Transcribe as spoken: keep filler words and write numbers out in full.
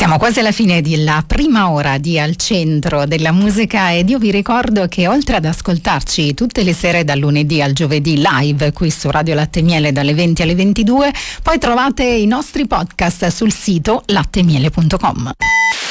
Siamo quasi alla fine della prima ora di Al Centro della Musica ed io vi ricordo che oltre ad ascoltarci tutte le sere dal lunedì al giovedì live qui su Radio Latte Miele dalle venti alle ventidue, poi trovate i nostri podcast sul sito lattemiele punto com.